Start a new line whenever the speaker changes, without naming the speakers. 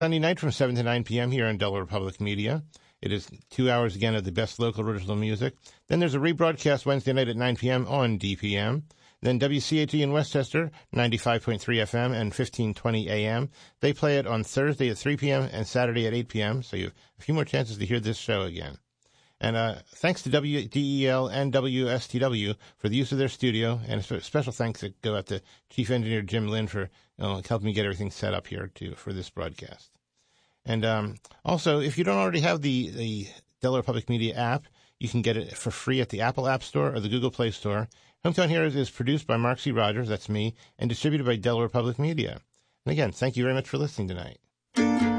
Sunday night from 7 to 9 p.m. here on Delaware Public Media. It is 2 hours again of the best local original music. Then there's a rebroadcast Wednesday night at 9 p.m. on DPM. Then WCAT in Westchester, 95.3 FM and 1520 AM. They play it on Thursday at 3 p.m. and Saturday at 8 p.m., so you have a few more chances to hear this show again. And thanks to WDEL and WSTW for the use of their studio, and a special thanks that go out to Chief Engineer Jim Lynn for helping me get everything set up here for this broadcast. And also, if you don't already have the Delaware Public Media app, you can get it for free at the Apple App Store or the Google Play Store. Hometown Heroes is produced by Mark C. Rogers, that's me, and distributed by Delaware Public Media. And again, thank you very much for listening tonight.